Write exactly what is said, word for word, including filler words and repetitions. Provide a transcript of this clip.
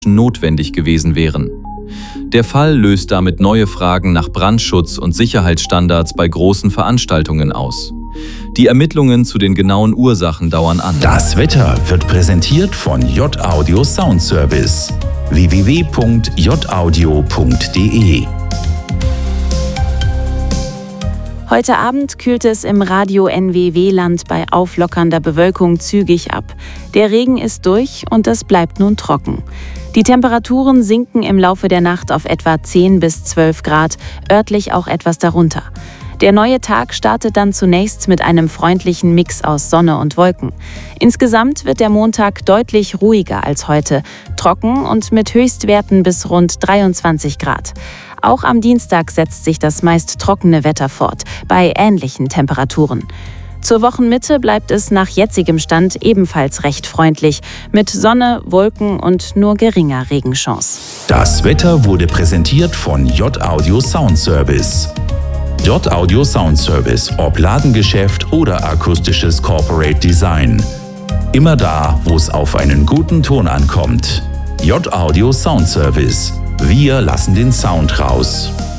notwendig gewesen wären. Der Fall löst damit neue Fragen nach Brandschutz und Sicherheitsstandards bei großen Veranstaltungen aus. Die Ermittlungen zu den genauen Ursachen dauern an. Das Wetter wird präsentiert von J-Audio Sound Service. w w w punkt j audio punkt d e Heute Abend kühlt es im Radio N W W-Land bei auflockernder Bewölkung zügig ab. Der Regen ist durch und es bleibt nun trocken. Die Temperaturen sinken im Laufe der Nacht auf etwa zehn bis zwölf Grad, örtlich auch etwas darunter. Der neue Tag startet dann zunächst mit einem freundlichen Mix aus Sonne und Wolken. Insgesamt wird der Montag deutlich ruhiger als heute, trocken und mit Höchstwerten bis rund dreiundzwanzig Grad. Auch am Dienstag setzt sich das meist trockene Wetter fort, bei ähnlichen Temperaturen. Zur Wochenmitte bleibt es nach jetzigem Stand ebenfalls recht freundlich, mit Sonne, Wolken und nur geringer Regenchance. Das Wetter wurde präsentiert von J-Audio Sound Service. J-Audio Sound Service, ob Ladengeschäft oder akustisches Corporate Design. Immer da, wo es auf einen guten Ton ankommt. J-Audio Sound Service. Wir lassen den Sound raus.